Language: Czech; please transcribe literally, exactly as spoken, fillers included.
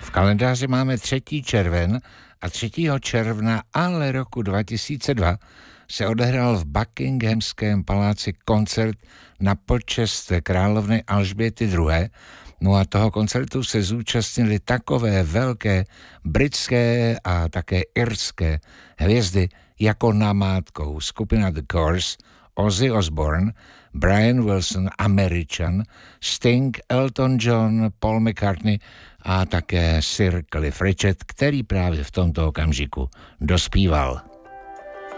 V kalendáři máme třetí červen a třetího června ale roku dva tisíce dva se odehrál v Buckinghamském paláci koncert na počest královny Alžběty druhé. No a toho koncertu se zúčastnili takové velké britské a také irské hvězdy jako namátkou skupina The Doors, Ozzy Osbourne, Brian Wilson, Američan, Sting, Elton John, Paul McCartney a také Sir Cliff Richard, který právě v tomto okamžiku dospíval.